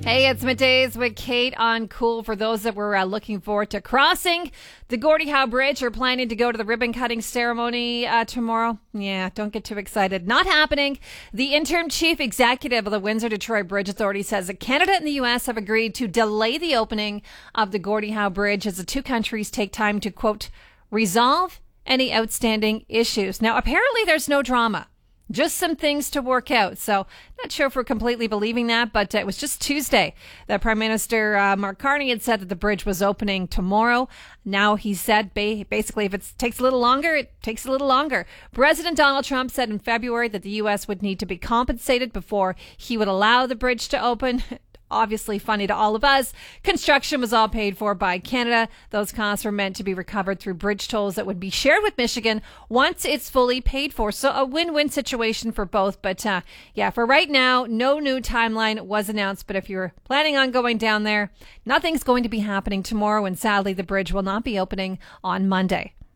Hey, it's Middays with Kate on Cool. For those that were looking forward to crossing the Gordie Howe Bridge or planning to go to the ribbon cutting ceremony tomorrow, yeah, don't get too excited. Not happening. The interim chief executive of the Windsor-Detroit Bridge Authority says that Canada and the U.S. have agreed to delay the opening of the Gordie Howe Bridge as the two countries take time to, quote, resolve any outstanding issues. Now, apparently there's no drama. Just some things to work out. So not sure if we're completely believing that, but it was just Tuesday that Prime Minister Mark Carney had said that the bridge was opening tomorrow. Now he said basically if it takes a little longer, it takes a little longer. President Donald Trump said in February that the U.S. would need to be compensated before he would allow the bridge to open. Obviously funny to all of us. Construction was all paid for by Canada. Those costs were meant to be recovered through bridge tolls that would be shared with Michigan once it's fully paid for. So a win-win situation for both. But yeah, for right now, no new timeline was announced. But if you're planning on going down there, nothing's going to be happening tomorrow. And sadly, the bridge will not be opening on Monday.